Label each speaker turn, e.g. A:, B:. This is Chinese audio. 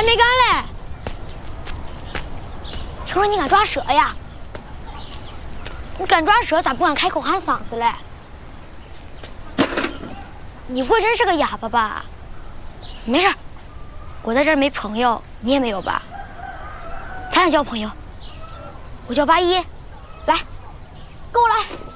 A: 还没干嘞。听说你敢抓蛇呀？你敢抓蛇，咋不敢开口喊嗓子嘞？你不会真是个哑巴吧？没事，我在这儿没朋友，你也没有吧？咱俩交朋友。我叫八一，来，跟我来。